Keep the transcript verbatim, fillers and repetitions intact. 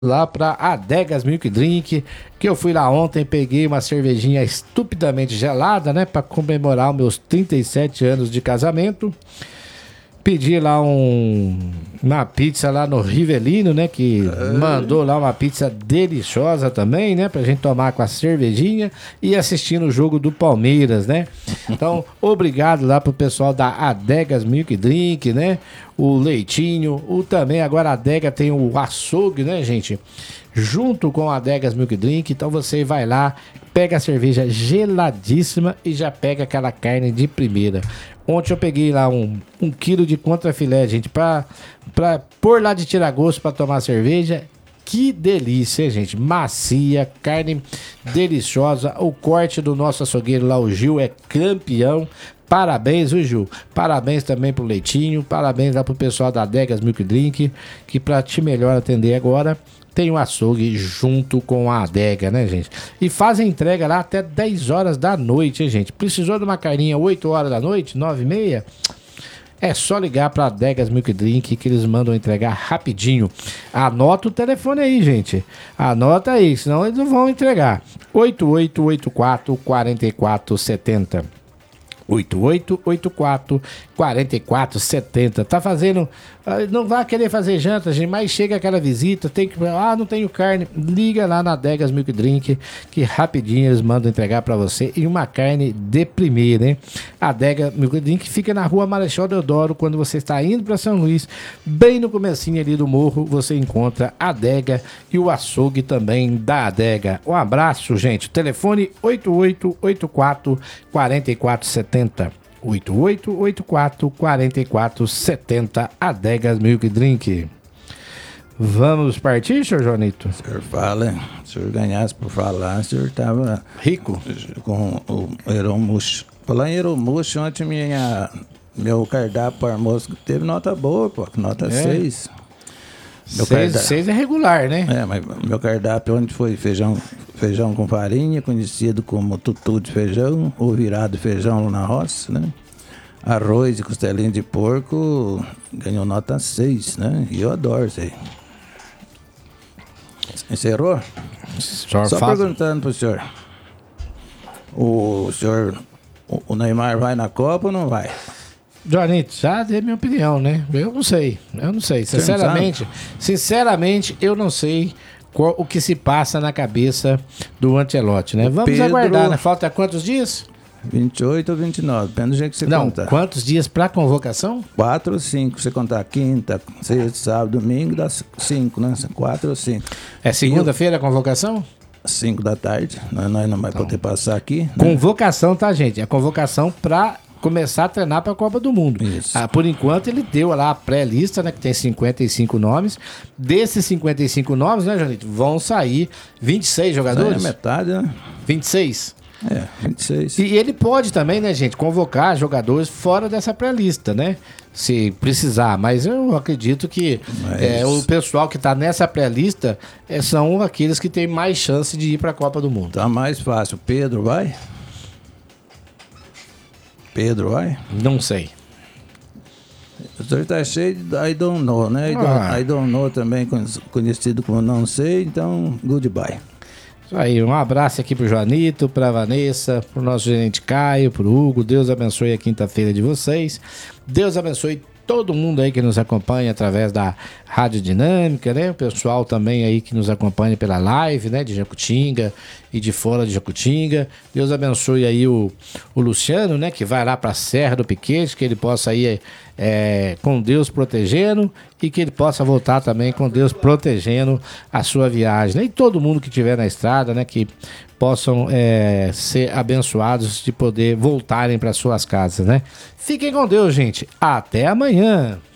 lá para Adegas Milk Drink, que eu fui lá ontem, peguei uma cervejinha estupidamente gelada, né, para comemorar os meus trinta e sete anos de casamento. Pedi lá um, uma pizza lá no Rivelino, né, que é. mandou lá uma pizza deliciosa também, né, pra gente tomar com a cervejinha e assistindo o jogo do Palmeiras, né. Então, obrigado lá pro pessoal da Adegas Milk Drink, né, o Leitinho, o também agora a Adega tem o açougue, né, gente, junto com a Adegas Milk Drink. Então você vai lá, pega a cerveja geladíssima e já pega aquela carne de primeira. Ontem eu peguei lá um, um quilo de contrafilé, gente, pra, pra pôr lá de tira-gosto pra tomar cerveja. Que delícia, gente. Macia, carne deliciosa. O corte do nosso açougueiro lá, o Gil, é campeão. Parabéns, viu, Gil? Parabéns também pro Leitinho. Parabéns lá pro pessoal da Adegas Milk Drink, que pra te melhor atender agora, tem o açougue junto com a adega, né, gente? E fazem entrega lá até dez horas da noite, hein, gente? Precisou de uma carninha oito horas da noite, nove e meia? É só ligar para Adegas Milk Drink que eles mandam entregar rapidinho. Anota o telefone aí, gente. Anota aí, senão eles não vão entregar. oito oito oito quatro, quatro quatro sete zero. oito oito oito quatro, quatro quatro sete zero. Tá fazendo... Não vai querer fazer janta, gente, mas chega aquela visita, tem que... Ah, não tenho carne. Liga lá na Adegas Milk Drink, que rapidinho eles mandam entregar pra você. E uma carne de primeira, hein? A Adega Milk Drink fica na rua Marechal Deodoro, quando você está indo pra São Luís. Bem no comecinho ali do morro, você encontra a Adega e o açougue também da Adega. Um abraço, gente. Telefone oito oito oito quatro, quatro quatro sete zero. oito oito oito quatro, quatro quatro sete zero. Adegas Milk Drink. Vamos partir, senhor Joanito? O senhor fala, se o senhor ganhasse por falar, o senhor estava rico com o Aeromuxo. Falar em Aeromuxo, ontem minha, meu cardápio para almoço teve nota boa, pô, nota seis. Meu seis, cardápio... seis é regular, né? É, mas meu cardápio ontem foi feijão, feijão com farinha, conhecido como tutu de feijão, ou virado de feijão na roça, né? Arroz e costelinha de porco, ganhou nota seis, né? E eu adoro isso aí. Encerrou? Só faz... perguntando pro senhor. O senhor, o Neymar vai na Copa ou não vai? Joanito, já dei minha opinião, né? Eu não sei, eu não sei. Sinceramente, sinceramente, eu não sei qual, o que se passa na cabeça do Ancelotti, né? Vamos Pedro... aguardar, né? Falta quantos dias? vinte e oito ou vinte e nove, depende do jeito que você não, contar. Quantos dias para convocação? Quatro ou cinco. Você contar quinta, sexta, sábado, domingo, dá cinco, né? Quatro ou cinco. É segunda-feira a convocação? Cinco da tarde. Nós, nós não vamos então, poder passar aqui. Né? Convocação, tá, gente? É convocação para começar a treinar para a Copa do Mundo. Isso. Ah, por enquanto ele deu lá a pré-lista, né, que tem cinquenta e cinco nomes. Desses cinquenta e cinco nomes, né, Janito, vão sair vinte e seis jogadores? É metade, né? vinte e seis. É, vinte e seis. E ele pode também, né, gente, convocar jogadores fora dessa pré-lista, né? Se precisar, mas eu acredito que mas... é, o pessoal que está nessa pré-lista é, são aqueles que têm mais chance de ir para a Copa do Mundo. Tá mais fácil. Pedro vai? Pedro vai? Não sei. O senhor tá cheio de I don't know, né? I don't, ah. I don't know também conhecido como não sei, então goodbye. Isso aí, um abraço aqui pro Joanito, pra Vanessa, pro nosso gerente Caio, pro Hugo. Deus abençoe a quinta-feira de vocês. Deus abençoe todo mundo aí que nos acompanha através da Rádio Dinâmica, né? O pessoal também aí que nos acompanha pela live, né? De Jacutinga e de fora de Jacutinga. Deus abençoe aí o, o Luciano, né? Que vai lá pra Serra do Piquete, que ele possa ir é, com Deus protegendo e que ele possa voltar também com Deus protegendo a sua viagem, né? E todo mundo que estiver na estrada, né? Que possam é, ser abençoados de poder voltarem para suas casas, né? Fiquem com Deus, gente. Até amanhã.